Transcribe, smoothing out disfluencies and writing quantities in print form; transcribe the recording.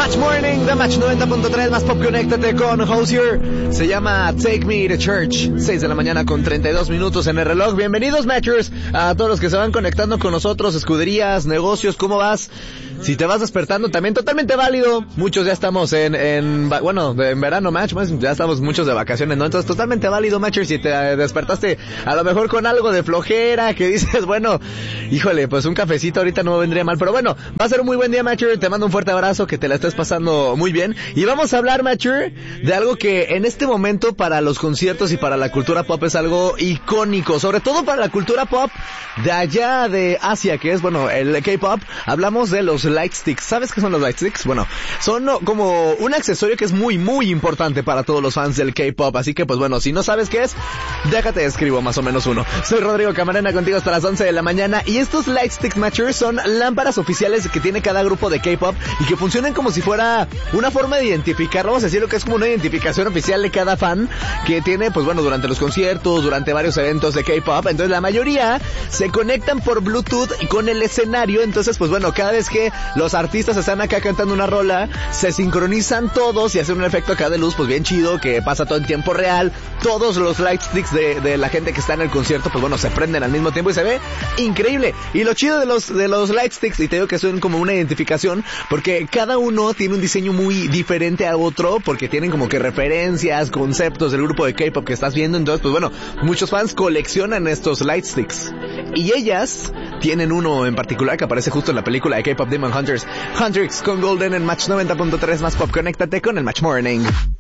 Match Morning, The Match 90.3, más pop, conéctate con Hozier. Se llama Take Me to Church. 6 de la mañana con 32 minutos en el reloj. Bienvenidos, Matchers, a todos los que se van conectando con nosotros, escuderías, negocios, ¿cómo vas? Si te vas despertando, también totalmente válido. Muchos ya estamos en verano, Match, ya estamos muchos de vacaciones, ¿no? Entonces, totalmente válido, Matchers, si te despertaste a lo mejor con algo de flojera, que dices, bueno, híjole, pues un cafecito ahorita no me vendría mal, pero bueno, va a ser un muy buen día, Matcher. Te mando un fuerte abrazo, que te la estés pasando muy bien. Y vamos a hablar, Matcher, de algo que en este momento para los conciertos y para la cultura pop es algo icónico, sobre todo para la cultura pop de allá de Asia, que es, bueno, el K-pop. Hablamos de los light sticks. ¿Sabes qué son los light sticks? Bueno, son como un accesorio que es muy, muy importante para todos los fans del K-pop. Así que, pues bueno, si no sabes qué es, déjate escribo más o menos uno. Soy Rodrigo Camarena, contigo hasta las 11 de la mañana. Y estos light sticks, Matchers, son lámparas oficiales que tiene cada grupo de K-pop y que funcionan como si fuera una forma de identificar, vamos a decir, lo que es como una identificación oficial de cada fan que tiene, pues bueno, durante los conciertos, durante varios eventos de K-pop. Entonces la mayoría se conectan por Bluetooth con el escenario. Entonces, pues bueno, cada vez que los artistas están acá cantando una rola, se sincronizan todos y hacen un efecto acá de luz, pues bien chido, que pasa todo en tiempo real. Todos los light sticks de la gente que está en el concierto, pues bueno, se prenden al mismo tiempo y se ve increíble. Y lo chido de los light sticks, y te digo que son como una identificación, porque cada uno tiene un diseño muy diferente a otro, porque tienen como que referencias, conceptos del grupo de K-pop que estás viendo. Entonces, pues bueno, muchos fans coleccionan estos light sticks. Y ellas tienen uno en particular que aparece justo en la película de K-pop Demon Hunters. Huntrix con Golden en Match 90.3 más pop. Conéctate con el Match Morning.